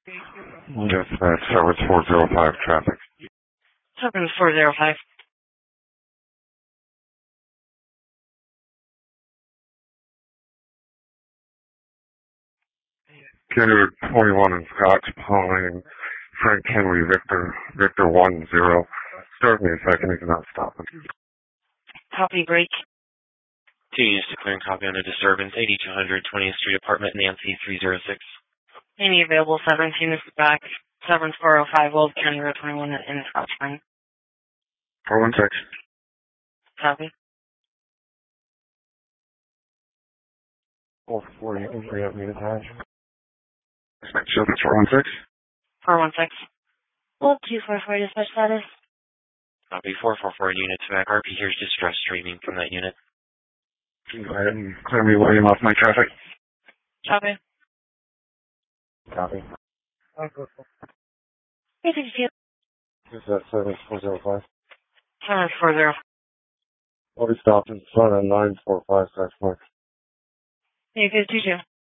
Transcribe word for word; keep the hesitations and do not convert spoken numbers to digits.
Yes, that's seven four zero five traffic. seven four zero five. Kenny twenty-one in Scotch Pine, Frank Henry Victor, Victor one zero. Start me a second, he's not stopping. Copy, break. Two units declaring copy on a disturbance, eighty-two hundred twentieth Street Apartment, Nancy three zero six. Any available seventeen is back. seven four zero five Old County Road twenty-one in Scotch Pine. four one six. Copy. four forty, we have me attached. Service four one six. four one six. Well, two four four dispatch status. Copy four four four units back. R P here's distress streaming from that unit. Go ahead and clear me William off my traffic. Copy. Copy. Hey, six two. This is that service four zero five. seven four zero. I'll be stopped in front of nine four five slash mark. Hey, good two two.